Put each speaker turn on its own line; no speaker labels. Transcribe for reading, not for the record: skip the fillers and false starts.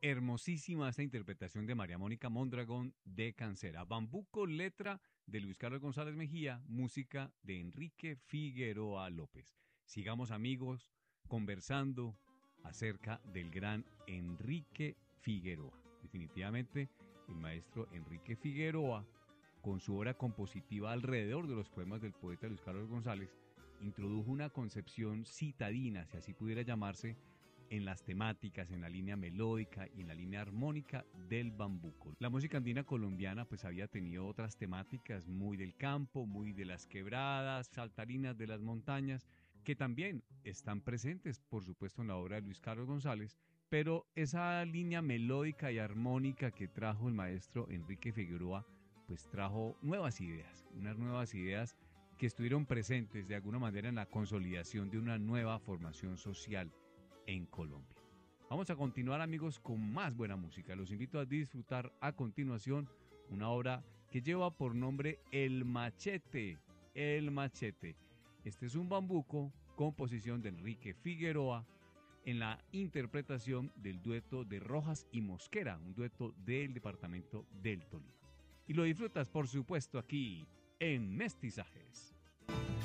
Hermosísima esta interpretación de María Mónica Mondragón de Cancera. Bambuco, letra de Luis Carlos González Mejía, música de Enrique Figueroa López. Sigamos amigos conversando acerca del gran Enrique Figueroa. Definitivamente el maestro Enrique Figueroa, con su obra compositiva alrededor de los poemas del poeta Luis Carlos González, introdujo una concepción citadina, si así pudiera llamarse, en las temáticas, en la línea melódica y en la línea armónica del bambuco. La música andina colombiana pues había tenido otras temáticas muy del campo, muy de las quebradas, saltarinas de las montañas, que también están presentes, por supuesto, en la obra de Luis Carlos González, pero esa línea melódica y armónica que trajo el maestro Enrique Figueroa, pues trajo nuevas ideas, unas nuevas ideas que estuvieron presentes de alguna manera en la consolidación de una nueva formación social en Colombia. Vamos a continuar amigos con más buena música. Los invito a disfrutar a continuación una obra que lleva por nombre El Machete. El Machete. Este es un bambuco, composición de Enrique Figueroa, en la interpretación del dueto de Rojas y Mosquera, un dueto del departamento del Tolima. Y lo disfrutas, por supuesto, aquí en Mestizajes.